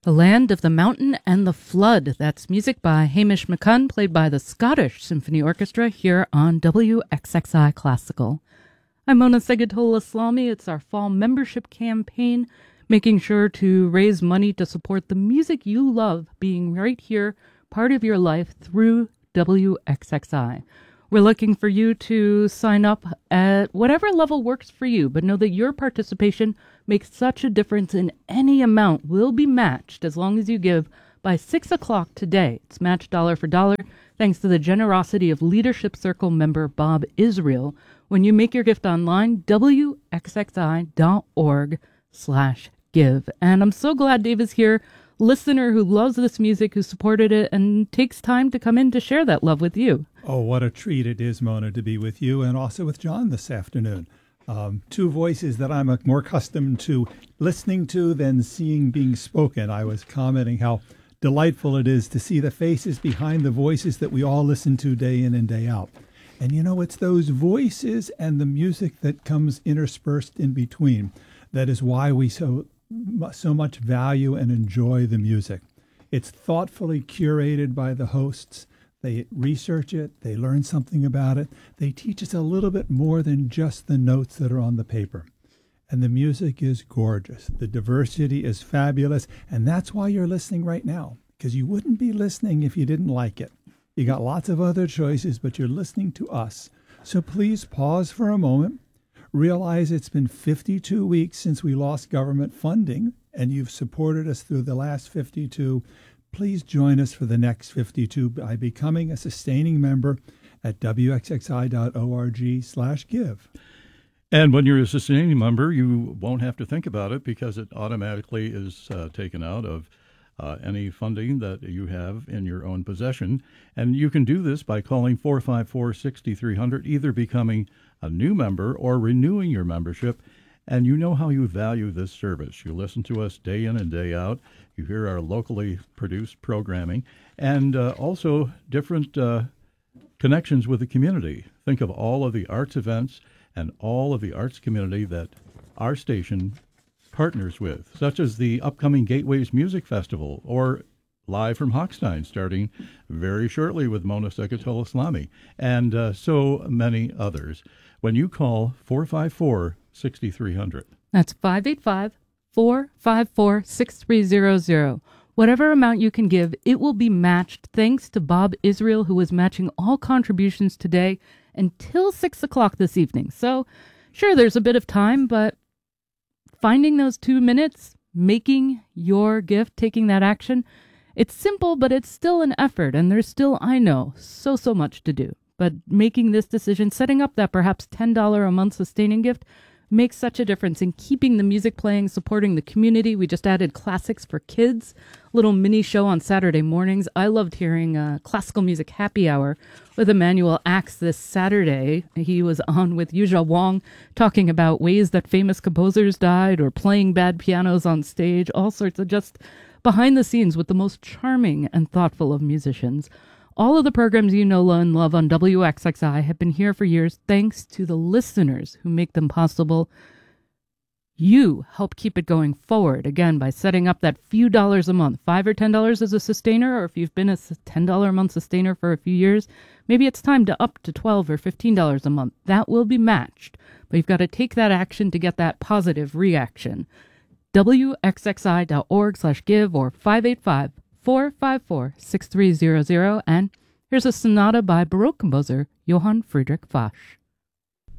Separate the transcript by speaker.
Speaker 1: The Land of the Mountain and the Flood. That's music by Hamish McCunn, played by the Scottish Symphony Orchestra here on WXXI Classical. I'm Mona Segatola-Islami. It's our fall membership campaign, making sure to raise money to support the music you love being right here, part of your life through WXXI. We're looking for you to sign up at whatever level works for you, but know that your participation makes such a difference, and any amount will be matched as long as you give by 6 o'clock today. It's matched dollar for dollar, thanks to the generosity of Leadership Circle member Bob Israel. When you make your gift online, wxxi.org/give. And I'm so glad Dave is here, listener who loves this music, who supported it, and takes time to come in to share that love with you.
Speaker 2: Oh, what a treat it is, Mona, to be with you and also with John this afternoon. Two voices that I'm more accustomed to listening to than seeing being spoken. I was commenting how delightful it is to see the faces behind the voices that we all listen to day in and day out. And you know, it's those voices and the music that comes interspersed in between that is why we so much value and enjoy the music. It's thoughtfully curated by the hosts. They research it, they learn something about it, they teach us a little bit more than just the notes that are on the paper. And the music is gorgeous. The diversity is fabulous, and that's why you're listening right now, because you wouldn't be listening if you didn't like it. You got lots of other choices, but you're listening to us. So please pause for a moment, realize it's been 52 weeks since we lost government funding, and you've supported us through the last 52. Please join us for the next 52 by becoming a sustaining member at wxxi.org/give.
Speaker 3: And when you're a sustaining member, you won't have to think about it because it automatically is taken out of any funding that you have in your own possession. And you can do this by calling 454-6300, either becoming a new member or renewing your membership. And you know how you value this service. You listen to us day in and day out. You hear our locally produced programming and also different connections with the community. Think of all of the arts events and all of the arts community that our station partners with, such as the upcoming Gateways Music Festival or Live from Hochstein, starting very shortly with Mona Segatola-Islami, and so many others. When you call 454-6300.
Speaker 1: That's 585-454-6300. Whatever amount you can give, it will be matched thanks to Bob Israel, who is matching all contributions today until 6 o'clock this evening. So, sure, there's a bit of time, but finding those 2 minutes, making your gift, taking that action, it's simple, but it's still an effort, and there's still, I know, so much to do. But making this decision, setting up that perhaps $10 a month sustaining gift, makes such a difference in keeping the music playing, supporting the community. We just added Classics for Kids, little mini show on Saturday mornings. I loved hearing Classical Music Happy Hour with Emmanuel Axe this Saturday. He was on with Yuzha Wong talking about ways that famous composers died or playing bad pianos on stage, all sorts of just behind the scenes with the most charming and thoughtful of musicians. All of the programs you know and love on WXXI have been here for years thanks to the listeners who make them possible. You help keep it going forward, again, by setting up that few dollars a month, $5 or $10 as a sustainer, or if you've been a $10 a month sustainer for a few years, maybe it's time to up to $12 or $15 a month. That will be matched, but you've got to take that action to get that positive reaction. wxxi.org/give or 585-454-6300, and here's a sonata by Baroque composer Johann Friedrich Fasch.